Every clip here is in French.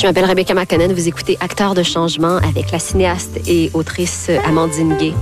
Je m'appelle Rebecca McConnell, vous écoutez Acteurs de changement avec la cinéaste et autrice Amandine Gay.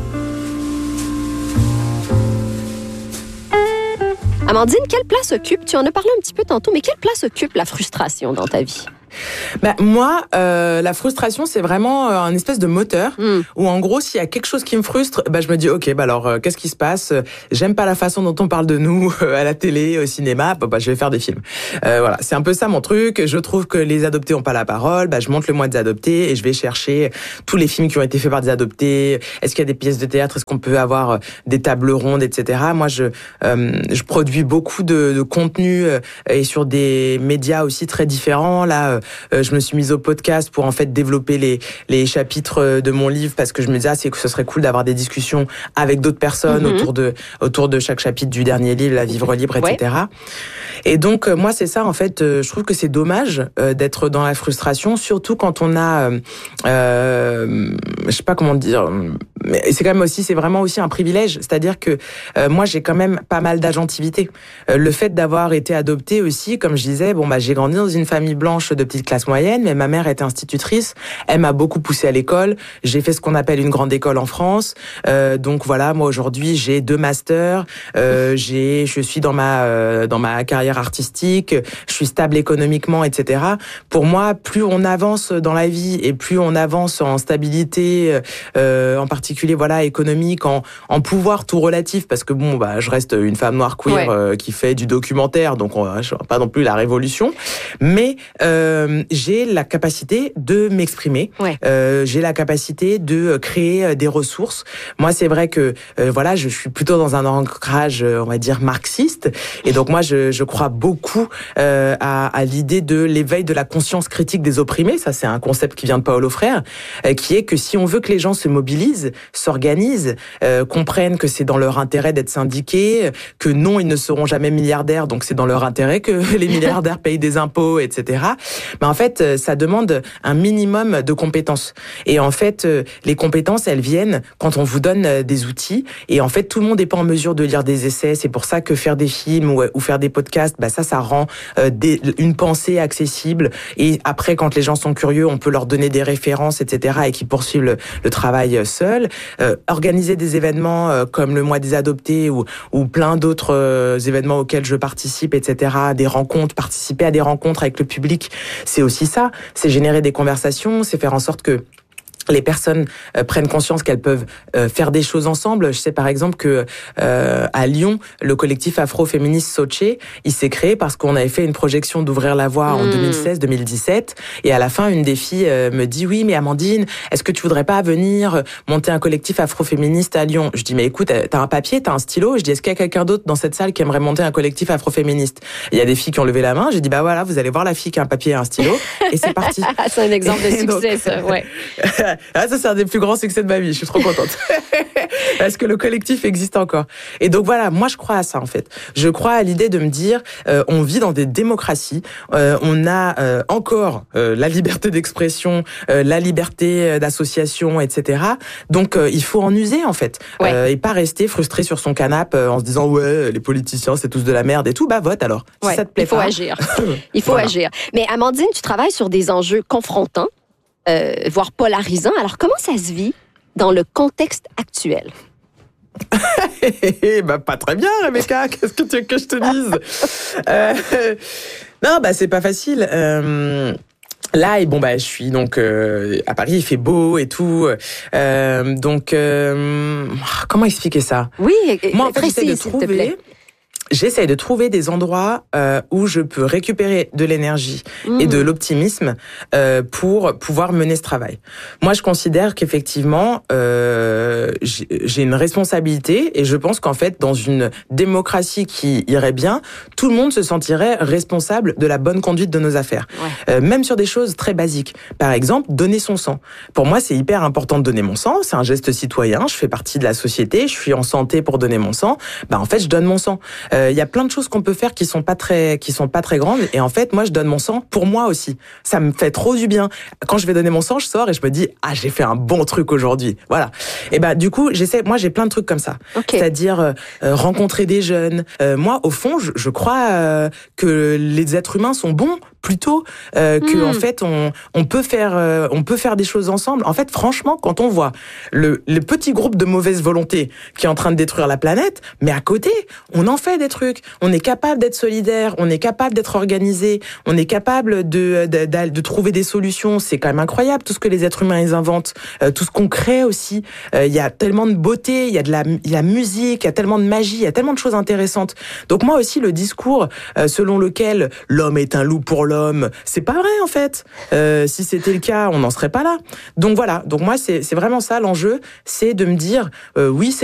Amandine, quelle place occupe, tu en as parlé un petit peu tantôt, mais quelle place occupe la frustration dans ta vie? Moi, la frustration, c'est vraiment un espèce de moteur où, en gros, s'il y a quelque chose qui me frustre, je me dis, ok, alors, qu'est-ce qui se passe? J'aime pas la façon dont on parle de nous à la télé, au cinéma, je vais faire des films. Voilà, c'est un peu ça mon truc. Je trouve que les adoptés ont pas la parole. Je monte le mois des adoptés et je vais chercher tous les films qui ont été faits par des adoptés. Est-ce qu'il y a des pièces de théâtre? Est-ce qu'on peut avoir des tables rondes, etc. Moi, je produis beaucoup de contenu et sur des médias aussi très différents. Là, je me suis mise au podcast pour en fait développer les chapitres de mon livre parce que je me disais c'est que ce serait cool d'avoir des discussions avec d'autres personnes autour de chaque chapitre du dernier livre, La Vivre libre, etc. Ouais. Et donc moi c'est ça en fait, je trouve que c'est dommage d'être dans la frustration, surtout quand on a je sais pas comment dire, mais c'est quand même aussi, c'est vraiment aussi un privilège, c'est-à-dire que moi j'ai quand même pas mal d'agentivité. Le fait d'avoir été adoptée aussi, comme je disais, j'ai grandi dans une famille blanche de petite classe moyenne, mais ma mère était institutrice, elle m'a beaucoup poussée à l'école, j'ai fait ce qu'on appelle une grande école en France, donc voilà, moi aujourd'hui j'ai 2 masters, je suis dans ma carrière artistique, je suis stable économiquement, etc. Pour moi, plus on avance dans la vie et plus on avance en stabilité, en particulier économique, en pouvoir tout relatif, parce que je reste une femme noire queer qui fait du documentaire, donc je pas non plus la révolution, mais j'ai la capacité de m'exprimer, j'ai la capacité de créer des ressources. Moi, c'est vrai que je suis plutôt dans un ancrage, on va dire marxiste, et donc moi je crois beaucoup à l'idée de l'éveil de la conscience critique des opprimés. Ça, c'est un concept qui vient de Paulo Freire, qui est que si on veut que les gens se mobilisent, s'organisent, comprennent que c'est dans leur intérêt d'être syndiqués, que non, ils ne seront jamais milliardaires, donc c'est dans leur intérêt que les milliardaires payent des impôts, etc. Mais en fait, ça demande un minimum de compétences. Et en fait, les compétences, elles viennent quand on vous donne des outils. Et en fait, tout le monde n'est pas en mesure de lire des essais. C'est pour ça que faire des films ou faire des podcasts, ça rend une pensée accessible. Et après, quand les gens sont curieux, on peut leur donner des références, etc. et qui poursuivent le travail seul. Organiser des événements comme le mois des adoptés ou plein d'autres événements auxquels je participe, etc. Des rencontres, participer à des rencontres avec le public, c'est aussi ça. C'est générer des conversations, c'est faire en sorte que les personnes prennent conscience qu'elles peuvent faire des choses ensemble. Je sais par exemple que à Lyon, le collectif afro-féministe Soche, il s'est créé parce qu'on avait fait une projection d'Ouvrir la Voie en 2016-2017, et à la fin, une des filles me dit « Oui, mais Amandine, est-ce que tu voudrais pas venir monter un collectif afro-féministe à Lyon ?» Je dis « Mais écoute, t'as un papier, t'as un stylo ?» Je dis « Est-ce qu'il y a quelqu'un d'autre dans cette salle qui aimerait monter un collectif afro-féministe ?» Il y a des filles qui ont levé la main. J'ai dit « Voilà, vous allez voir la fille qui a un papier et un stylo. » Et c'est parti. C'est un exemple de succès, ça, ouais. Ça, c'est un des plus grands succès de ma vie. Je suis trop contente. Parce que le collectif existe encore. Et donc voilà, moi, je crois à ça, en fait. Je crois à l'idée de me dire, on vit dans des démocraties, on a encore la liberté d'expression, la liberté d'association, etc. Donc, il faut en user, en fait. Et pas rester frustré sur son canapé en se disant, ouais, les politiciens, c'est tous de la merde et tout. Vote alors. Si ça te plaît pas. Il faut agir. Mais Amandine, tu travailles sur des enjeux confrontants, voire polarisant. Alors, comment ça se vit dans le contexte actuel? Pas très bien, Rebecca. Qu'est-ce que tu veux que je te dise? Non, c'est pas facile. Là, je suis donc à Paris, il fait beau et tout. Comment expliquer ça? Oui, moi, en fait, j'essaie de trouver des endroits où je peux récupérer de l'énergie et de l'optimisme pour pouvoir mener ce travail. Moi, je considère qu'effectivement, j'ai une responsabilité, et je pense qu'en fait, dans une démocratie qui irait bien, tout le monde se sentirait responsable de la bonne conduite de nos affaires. Même sur des choses très basiques. Par exemple, donner son sang. Pour moi, c'est hyper important de donner mon sang. C'est un geste citoyen. Je fais partie de la société. Je suis en santé pour donner mon sang. En fait, je donne mon sang. Il y a plein de choses qu'on peut faire qui sont pas très grandes. Et en fait, moi, je donne mon sang pour moi aussi. Ça me fait trop du bien. Quand je vais donner mon sang, je sors et je me dis, ah, j'ai fait un bon truc aujourd'hui. Voilà. Et du coup, moi, j'ai plein de trucs comme ça. Okay. C'est-à-dire rencontrer des jeunes. Moi, au fond, je crois que les êtres humains sont bons plutôt que en fait on peut faire des choses ensemble. En fait, franchement, quand on voit le petit groupe de mauvaise volonté qui est en train de détruire la planète, mais à côté, on en fait des trucs. On est capable d'être solidaire, on est capable d'être organisé, on est capable de trouver des solutions. C'est quand même incroyable tout ce que les êtres humains ils inventent, tout ce qu'on crée aussi. Il y a tellement de beauté, il y a de la musique, il y a tellement de magie, il y a tellement de choses intéressantes. Donc moi aussi, le discours selon lequel l'homme est un loup pour l'homme, c'est pas vrai en fait. Si c'était le cas, on n'en serait pas là. Donc voilà. Donc moi, c'est vraiment ça l'enjeu, c'est de me dire oui,